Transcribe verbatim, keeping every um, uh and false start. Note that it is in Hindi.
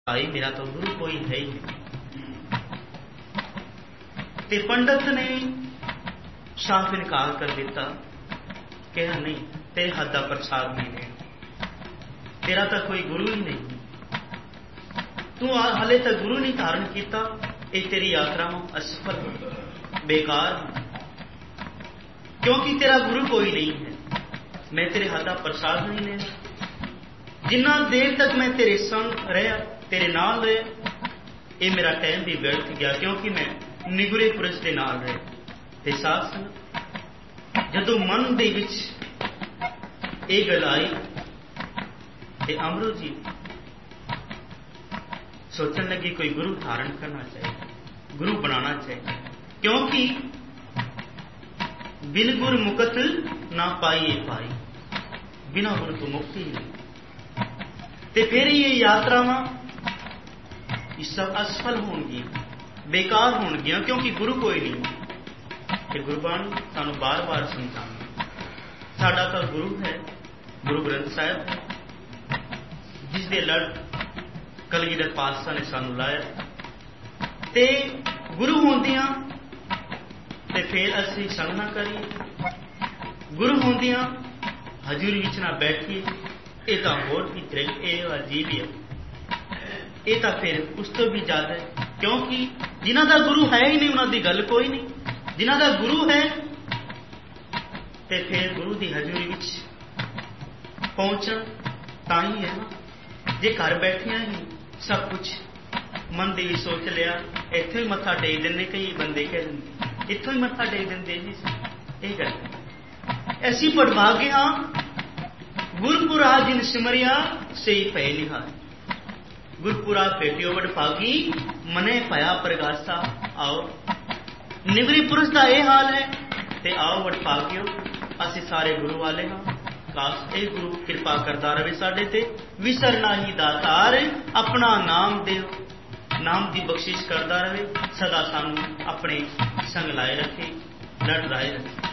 भाई मेरा तो गुरु कोई है ही नहीं। ते पंडित ने साफ इनकार कर दिता, कहा नहीं तेरे हाथ का प्रसाद नहीं लेना, तेरा तो कोई गुरु ही नहीं, तू हाले तक गुरु नहीं धारण किया, ये तेरी यात्रा असफल बेकार, क्योंकि तेरा गुरु कोई नहीं है। मैं तेरे हाथ का प्रसाद नहीं लेना, जिन्ना देर तक मैं तेरे संग रहा, तेरे नाल रहा, ये मेरा टाइम भी व्यर्थ गया, क्योंकि मैं निगुरे पुरुष के नाल रहे। ते साथ संग जदों मन दे विच ये गल आई ते अमरो जी सोचन लगी कोई गुरु धारण करना चाहिए, गुरु बनाना चाहिए, क्योंकि बिन गुर मुकत ना पाइए पाई, बिना गुरु तो मुक्ति नहीं। ते फिर ये यात्रावां सब असफल होंगी, बेकार होंगियां, क्योंकि गुरु कोई नहीं। ते गुरबाणी सानू बार बार समझाती, साडा तो गुरु है, गुरु ग्रंथ साहिब है, जिसके लड़ कलगीधर पातशाह ने सानू लाया। ते गुरु होंदियां ते फिर असीं संग ना करिए, गुरु होंदियां हजूरी विच ना बैठिए, ये तो होर भी तरह अजीब है, ये तो फिर उस तो भी ज्यादा है, क्योंकि जिन्हां दा गुरु है ही नहीं उन्हां दी गल कोई नहीं, जिन्हां दा गुरु है ते फिर गुरु दी हजूरी विच पहुंचण तां ही है ना। जे घर बैठिया ही सब कुछ मन दी सोच लिया, इत्थों ही मत्था टेक दिंदे, कई बंदे कह दिंदे इत्थों ही मत्था टेक दिंदे जी, ये गल ऐसी पड़भागे हाँ, गुरपुरा जिन सिमरिया से ही पै निहार, गुरपुरा भेटियो वडभागी मने पया प्रगासा। आओ निगरी पुरुष का यह हाल है, ते आओ वडभागियो असी सारे गुरु वाले हाँ, काश ये गुरु कृपा करता रहे साडे ते, विसरना ही दातार अपना नाम देव, नाम की बख्शिश करता रहे, सदा सानू अपने संग लाए रखे, लड़ राए रखे।